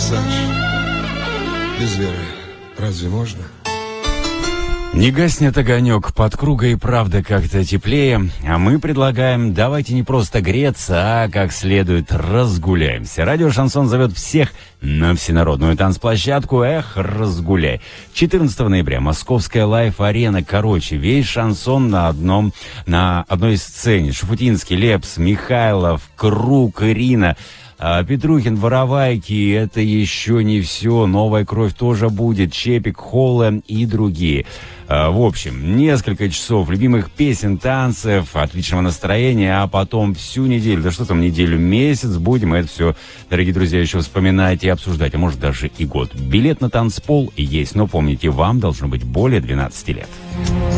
Саш, без веры разве можно? Не гаснет огонек, под кругой правда как-то теплее, а мы предлагаем, давайте не просто греться, а как следует разгуляемся. Радио «Шансон» зовет всех на всенародную танцплощадку «Эх, разгуляй». 14 ноября Московская лайф-арена. Короче, весь шансон на одной сцене. Шафутинский, Лепс, Михайлов, Круг, Ирина, Петрухин, Воровайки, это еще не все. Новая кровь тоже будет. Чепик, Холле и другие. В общем, несколько часов любимых песен, танцев, отличного настроения, а потом всю неделю, да что там неделю, месяц будем это все, дорогие друзья, еще вспоминать и обсуждать, а может даже и год. Билет на танцпол есть, но помните, вам должно быть более 12 лет.